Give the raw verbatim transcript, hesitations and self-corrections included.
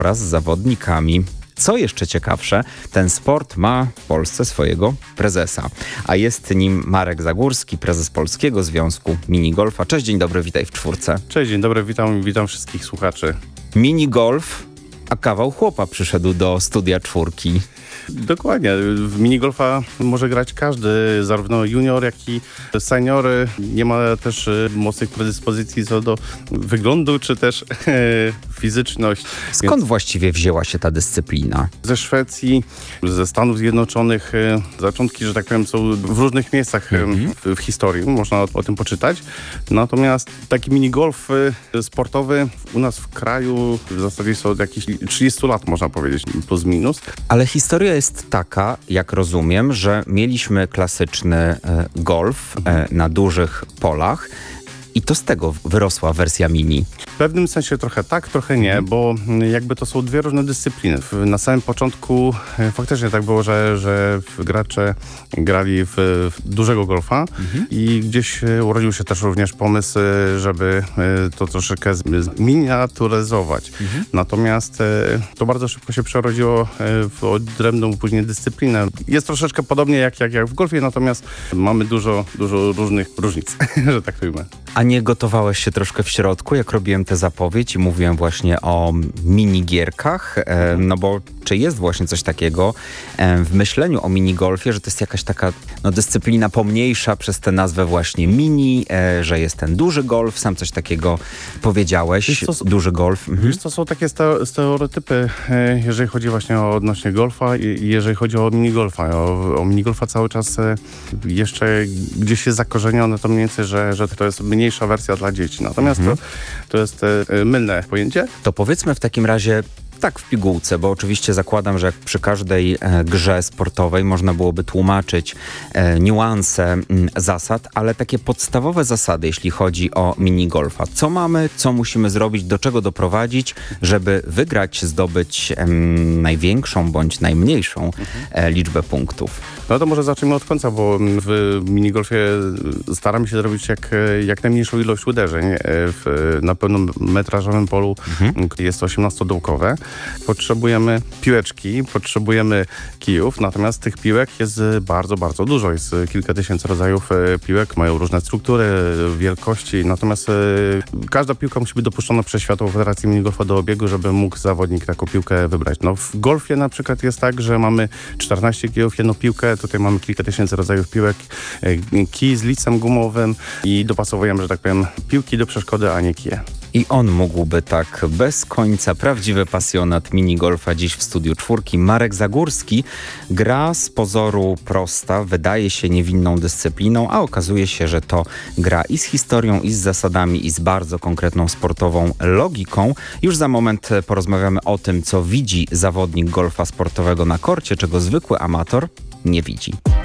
wraz z zawodnikami. Co jeszcze ciekawsze, ten sport ma w Polsce swojego prezesa, a jest nim Marek Zagórski, prezes Polskiego Związku Minigolfa. Cześć, dzień dobry, witaj w czwórce. Cześć, dzień dobry, witam, witam wszystkich słuchaczy. Minigolf, a kawał chłopa przyszedł do studia czwórki. Dokładnie. W minigolfa może grać każdy, zarówno junior, jak i senior. Nie ma też mocnych predyspozycji co do wyglądu, czy też fizyczność. Skąd Więc właściwie wzięła się ta dyscyplina? ze Szwecji, ze Stanów Zjednoczonych. Zaczątki, że tak powiem, są w różnych miejscach Mhm. w, w historii. Można o, o tym poczytać. Natomiast taki minigolf sportowy u nas w kraju w zasadzie są od jakichś trzydziestu lat, można powiedzieć, plus minus. Ale historia jest taka, jak rozumiem, że mieliśmy klasyczny e, golf e, na dużych polach i to z tego wyrosła wersja mini. W pewnym sensie trochę tak, trochę nie, bo jakby to są dwie różne dyscypliny. W- Na samym początku e, faktycznie tak było, że, że gracze grali w, w dużego golfa i gdzieś e, urodził się też również pomysł, e, żeby e, to troszeczkę z- zminiaturyzować. Natomiast e, to bardzo szybko się przerodziło e, w odrębną później dyscyplinę. Jest troszeczkę podobnie jak, jak, jak w golfie, natomiast mamy dużo, dużo różnych różnic, że tak powiem. A nie gotowałeś się troszkę w środku, jak robiłem tę zapowiedź i mówiłem właśnie o minigierkach? E, no bo czy jest właśnie coś takiego e, w myśleniu o minigolfie, że to jest jakaś taka no, dyscyplina pomniejsza przez tę nazwę właśnie mini, e, że jest ten duży golf, sam coś takiego powiedziałeś, Wiesz co, duży golf. Mhm. Wiesz, to są takie ste- stereotypy, e, jeżeli chodzi właśnie o odnośnie golfa i i jeżeli chodzi o minigolfa. O, o minigolfa cały czas e, jeszcze gdzieś jest zakorzenione to mniej więcej, że, że to jest mniejsza wersja dla dzieci. Natomiast to, to jest e, mylne pojęcie. To powiedzmy w takim razie tak w pigułce, bo oczywiście zakładam, że jak przy każdej e, grze sportowej można byłoby tłumaczyć e, niuanse m, zasad, ale takie podstawowe zasady, jeśli chodzi o minigolfa. Co mamy, co musimy zrobić, do czego doprowadzić, żeby wygrać, zdobyć em, największą bądź najmniejszą e, liczbę punktów. No to może zacznijmy od końca, bo w minigolfie staramy się zrobić jak, jak najmniejszą ilość uderzeń. W, na pełnometrażowym polu jest osiemnastodołkowe. Potrzebujemy piłeczki, potrzebujemy kijów, natomiast tych piłek jest bardzo, bardzo dużo. Jest kilka tysięcy rodzajów e, piłek, mają różne struktury, wielkości, natomiast e, każda piłka musi być dopuszczona przez Światową Federację Minigolfa do obiegu, żeby mógł zawodnik taką piłkę wybrać. No w golfie na przykład jest tak, że mamy czternaście kijów, jedną piłkę, tutaj mamy kilka tysięcy rodzajów piłek, e, kij z licem gumowym i dopasowujemy, że tak powiem, piłki do przeszkody, a nie kije. I on mógłby tak bez końca, prawdziwy pasjonat minigolfa dziś w studiu czwórki. Marek Zagórski. Gra z pozoru prosta, wydaje się niewinną dyscypliną, a okazuje się, że to gra i z historią, i z zasadami, i z bardzo konkretną sportową logiką. Już za moment porozmawiamy o tym, co widzi zawodnik golfa sportowego na korcie, czego zwykły amator nie widzi.